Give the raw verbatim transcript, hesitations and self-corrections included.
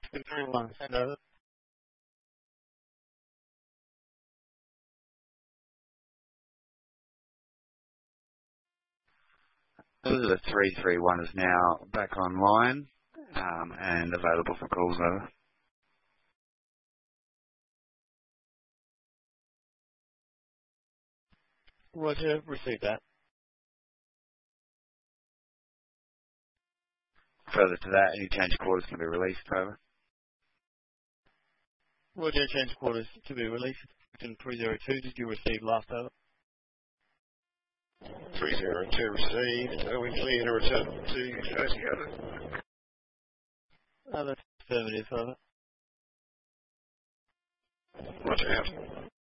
two three one, send over. The three three one is now back online um, and available for calls over. Roger, received that. Further to that, any change of quarters can be released, over. Roger, change quarters to be released. three zero two, did you receive last over? three zero two received. Are we clear to return to Jersey over? Uh, that's affirmative, over. Roger out.